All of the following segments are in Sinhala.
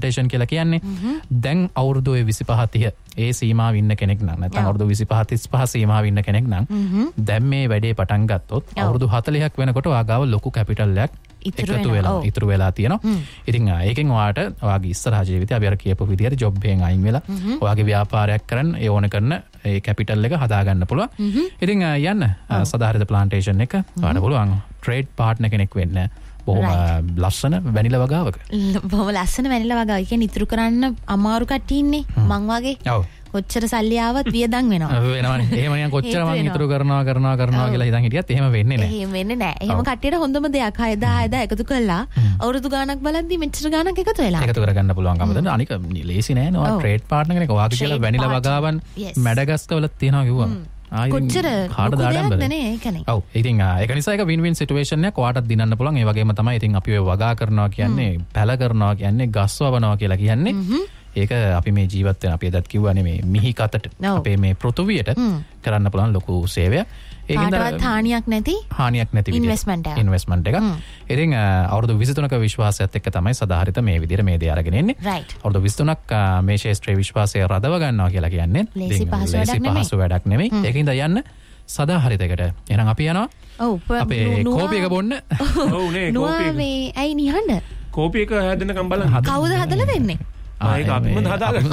ප්ලාන්ටේෂන් කියලා කියන්නේ. දැන් අවුරුදු 25 ඒ සීමාව ඉන්න කෙනෙක් නම් නැත්නම් අවුරුදු 25 35 සීමාව ඉන්න කෙනෙක් නම් දැන් මේ වැඩේ පටන් ගත්තොත් අවුරුදු 40ක් වෙනකොට ඔයාගාව ලොකු කැපිටල් එකක් ඉතුරු වෙලා තියෙනවා. ඉතින් ඒකෙන් ඔයාට ඔයාගේ ඉස්සරහ ජීවිතය අපි අර කියපු විදිහට ජොබ් එකෙන් අයින් වෙලා ඔයාගේ ව්‍යාපාරයක් කරන්න ඒ ඕන කරන ඒ කැපිටල් එක හදා ගන්න පුළුවන්. ඉතින් යන්න සදාහරිත ප්ලාන්ටේෂන් එක ඔයාට පුළුවන් ට්‍රේඩ් පාර්ට්නර් කෙනෙක් වෙන්න. බොහොම ලස්සන වැනිලා වගාවක. බොහොම ලස්සන වැනිලා වගාව. ඒ කියන්නේ ඉතුරු කරන්න අමාරු කට්ටිය ඉන්නේ මං වගේ. ඔව්. කොච්චර සල්ලි ආවත් වියදම් වෙනවා. වෙනවනේ. එහෙම නිකන් කොච්චර මං ඉතුරු කරනවා කියලා හිතන් හිටියත් එහෙම වෙන්නේ නැහැ. එහෙම වෙන්නේ නැහැ. එහෙම කට්ටියට හොඳම දෙයක් 6000 එකතු කළා අවුරුදු ගාණක් බලද්දි මෙච්චර ගාණක් එකතු වෙලා. එකතු කරගන්න පුළුවන්කම දෙන්න. අනික ලේසි නෑ නෝ ට්‍රේඩ් පාර්ට්නර් කෙනෙක් ඔයාගේ කියලා වැනිලා වගාවන් මැඩගස්කර් වල තියනවා කිව්වා. කොච්චර කාට දාඩම් නේ ඒකනේ. ඔව් ඉතින් ඒක නිසා ඒක වින් වින් සිටුේෂන් එකක් ඔයාටත් දිනන්න පුළුවන්. ඒ වගේම තමයි ඉතින් අපි ඔය වගා කරනවා කියන්නේ පැල කරනවා කියන්නේ ගස් වවනවා කියලා කියන්නේ. ඒක අපි මේ ජීවත් වෙන අපි එදත් කිව්වනේ මේ මිහි කතට අපේ මේ පෘථුවියට කරන්න පුළුවන් ලොකු සේවයක්. ඒකින්ද හානියක් නැති ඉන්වෙස්ට්මන්ට් එකක්. ඉතින් අවුරුදු 23ක විශ්වාසයත් එක්ක තමයි සදාහරිත මේ විදිහට මේ දේ අරගෙන එන්නේ. අවුරුදු 23ක් මේ ශාස්ත්‍රීය විශ්වාසය රඳව ගන්නවා කියලා කියන්නේ ලේසි පහසු වැඩක් නෙමෙයි. ඒකින්ද යන්න සදාහරිතකට. එහෙනම් අපි යනවා. ඔව් අපේ කෝපි එක බොන්න. ඔව් නේ කෝපි එක. මේ ඇයි නිහඬ? කෝපි එක හැදෙනකම් බලන්න. කවුද හදලා දෙන්නේ? ඒක අපිම හදාගන්න.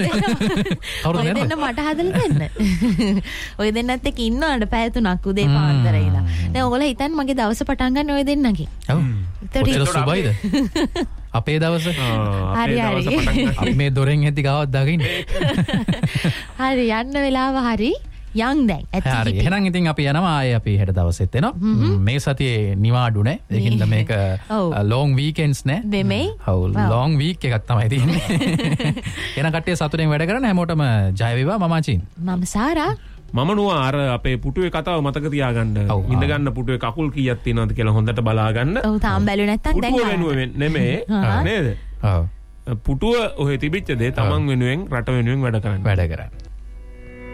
ඔය දෙන්න මට හදලා දෙන්න. ඔය දෙන්නත් එක්ක ඉන්නවද පැය 3ක් උදේ පාන්දර ඉඳලා. දැන් ඔයගොල්ලෝ හිතන්නේ මගේ දවස පටන් ගන්න ඔය දෙන්නගේ. ඔව්. කොච්චර සුබයිද? අපේ දවස. හරි හරි. අපි මේ දොරෙන් එද්දි ගාවක් දාගෙන. හරි යන්න වෙලාව හරි. යන් දැන් හරි එහෙනම් ඉතින් අපි යනවා ආයේ අපි හෙට දවසෙත් එනවා මේ සතියේ නිවාඩු නේ ඒකින්ද මේක ලොන් වීකෙන්ඩ්ස් නේ දෙමෙයි ඔව් ලොන් වීක් එකක් තමයි තියෙන්නේ එහෙනම් කට්ටිය සතුටින් වැඩ කරන්න හැමෝටම ජය වේවා මම අචින් මම සාරා මම නුවා අර අපේ පුටුවේ කතාව මතක තියාගන්න ඉඳ ගන්න පුටුවේ කකුල් කීයක් තියෙනවද කියලා හොඳට බලාගන්න ඔව් තාම බැලුවේ නැත්තම් දැන් පුටුව වෙනුවෙන් නෙමෙයි නේද ඔව් පුටුව ඔහෙ තිබිච්ච දේ තමන් වෙනුවෙන් රට වෙනුවෙන් වැඩ කරන්න